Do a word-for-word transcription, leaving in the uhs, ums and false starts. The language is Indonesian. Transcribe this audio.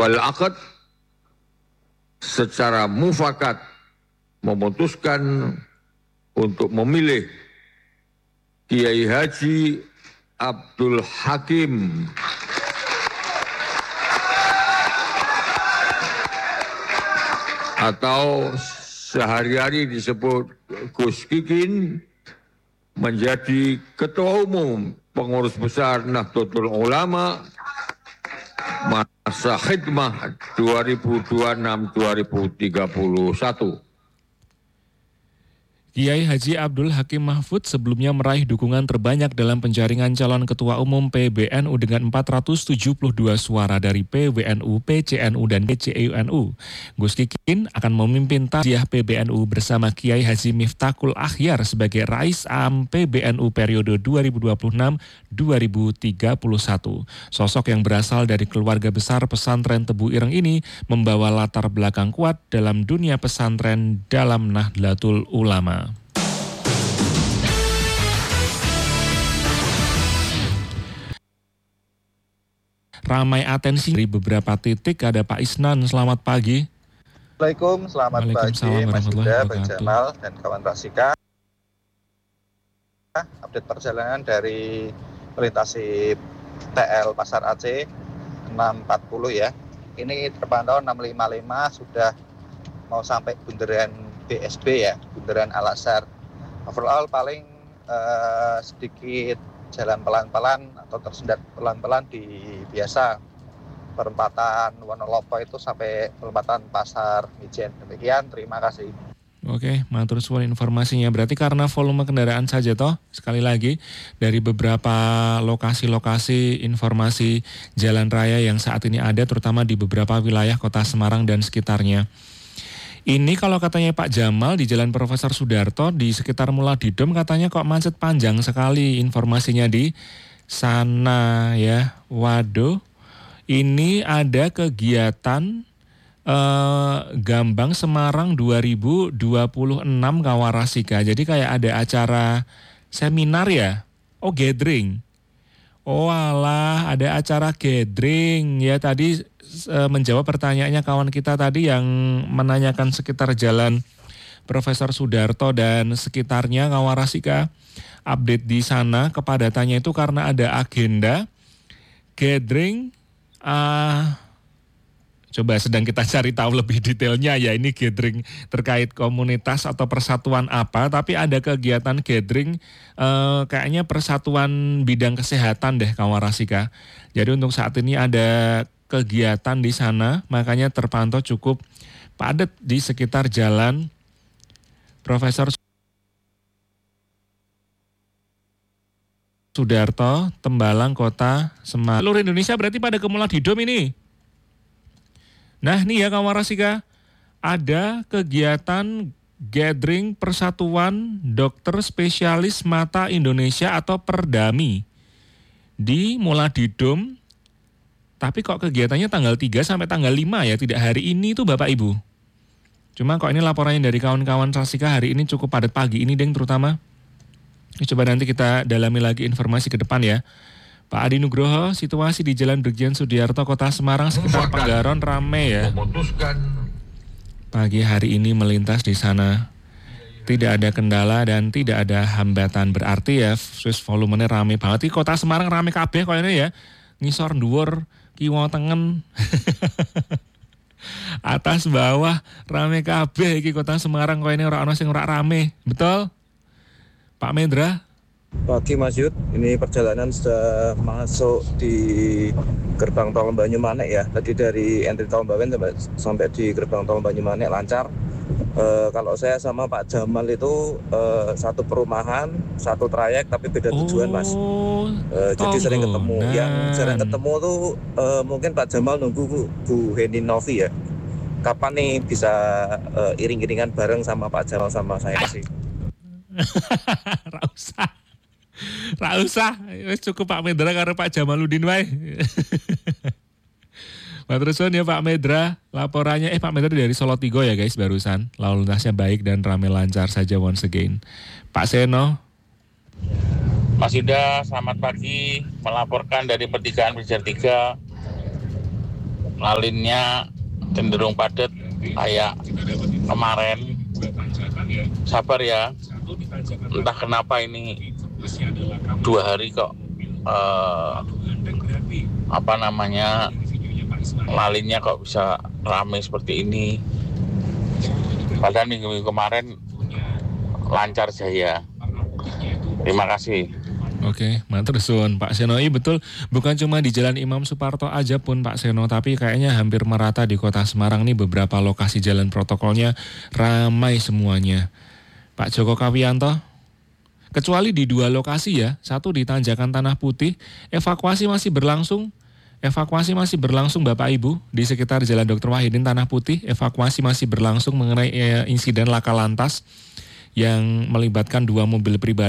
wal aqd secara mufakat memutuskan untuk memilih Kiai Haji Abdul Hakim atau sehari-hari disebut Gus Kikin menjadi Ketua Umum Pengurus Besar Nahdlatul Ulama masa khidmah dua ribu dua puluh enam sampai dua ribu tiga puluh satu. Kiai Haji Abdul Hakim Mahfud sebelumnya meraih dukungan terbanyak dalam penjaringan calon Ketua Umum P B N U dengan empat ratus tujuh puluh dua suara dari P W N U, P C N U, dan P C U N U. Gus Kikin akan memimpin takziah P B N U bersama Kiai Haji Miftahul Akhyar sebagai Rais Am P B N U periode dua ribu dua puluh enam sampai dua ribu tiga puluh satu. Sosok yang berasal dari keluarga besar pesantren Tebu Ireng ini membawa latar belakang kuat dalam dunia pesantren dalam Nahdlatul Ulama. Ramai atensi dari beberapa titik. Ada Pak Isnan, selamat pagi. Assalamualaikum, selamat pagi Mas Yuda, Bang Jamal, dan kawan Rasika. Update perjalanan dari melintasi T L Pasar Aceh enam empat puluh ya. Ini terpantau enam lima lima sudah mau sampai bundaran B S B ya, bundaran Al-Azhar. Overall paling uh, sedikit jalan pelan-pelan atau tersendat pelan-pelan di biasa perempatan Wonolopo itu sampai perempatan Pasar Mijen. Demikian, terima kasih. Oke, matur suwun informasinya. Berarti karena volume kendaraan saja toh, sekali lagi dari beberapa lokasi-lokasi informasi jalan raya yang saat ini ada, terutama di beberapa wilayah Kota Semarang dan sekitarnya. Ini kalau katanya Pak Jamal di Jalan Profesor Sudarto di sekitar Mula Didom katanya kok macet panjang sekali informasinya di sana ya. Waduh, ini ada kegiatan eh, Gambang Semarang dua ribu dua puluh enam Kawarasika. Jadi kayak ada acara seminar ya. Oh, gathering. Oh alah, ada acara gathering ya tadi. Menjawab pertanyaannya kawan kita tadi yang menanyakan sekitar Jalan Profesor Sudarto dan sekitarnya Kawarasika. Update di sana kepadatannya itu karena ada agenda gathering. Uh, coba sedang kita cari tahu lebih detailnya ya, ini gathering terkait komunitas atau persatuan apa. Tapi ada kegiatan gathering uh, kayaknya persatuan bidang kesehatan deh Kawarasika. Jadi untuk saat ini ada kegiatan di sana, makanya terpantau cukup padat di sekitar Jalan Profesor Sudarto, Tembalang, Kota Semarang. Seluruh Indonesia berarti pada ke Mula Didom ini. Nah nih ya Kawarasika, ada kegiatan gathering Persatuan Dokter Spesialis Mata Indonesia atau Perdami di Mula Didom. Tapi kok kegiatannya tanggal tiga sampai tanggal lima ya, tidak hari ini tuh Bapak Ibu. Cuma kok ini laporannya dari kawan-kawan Rasika hari ini cukup padat pagi ini Deng terutama. Coba nanti kita dalami lagi informasi ke depan ya. Pak Adi Nugroho, situasi di Jalan Brigjen Sudiarto Kota Semarang sekitar Penggaron rame ya. Pagi hari ini melintas di sana. Tidak ada kendala dan tidak ada hambatan, berarti ya Swiss volumenya rame banget. Di Kota Semarang rame kabeh kok ini ya. Ngisor dhuwur kiwa tengen atas bawah rame kabeh iki Kota Semarang kok ini ora ana sing ora rame. Betul? Pak Mendra? Pagi Mas Yud, ini perjalanan sudah masuk di gerbang tol Banyumanek ya. Tadi dari entry tol Bawen sampai, sampai di gerbang tol Banyumanek lancar. Uh, kalau saya sama Pak Jamal itu uh, satu perumahan, satu trayek tapi beda tujuan Mas. Uh, jadi sering ketemu. Nah. Yang sering ketemu tuh uh, mungkin Pak Jamal nunggu Bu, Bu Heni Novi ya. Kapan nih bisa uh, iring-iringan bareng sama Pak Jamal sama saya sih? Ra usah. Ra usah. Cukup Pak Mendra karo Pak Jamaludin wae. Matur ya Pak Medra, laporannya eh Pak Medra dari Solo Tigo ya guys barusan. Lalu lintasnya baik dan ramai lancar saja once again. Pak Seno. Mas Yuda, selamat pagi. Melaporkan dari pertigaan Brigjen tiga lalinnya cenderung padat kayak kemarin. Sabar ya, entah kenapa ini dua hari kok uh, apa namanya lalinnya kok bisa ramai seperti ini. Padahal minggu-minggu kemarin lancar jaya. Terima kasih. Oke, matur suwun Pak Seno. Iya betul, bukan cuma di Jalan Imam Suparto aja pun Pak Seno, tapi kayaknya hampir merata di Kota Semarang nih, beberapa lokasi jalan protokolnya ramai semuanya. Pak Joko Kawianto, kecuali di dua lokasi ya, satu di Tanjakan Tanah Putih, evakuasi masih berlangsung. Evakuasi masih berlangsung Bapak Ibu di sekitar Jalan Doktor Wahidin Tanah Putih, evakuasi masih berlangsung mengenai eh, insiden laka lantas yang melibatkan dua mobil pribadi.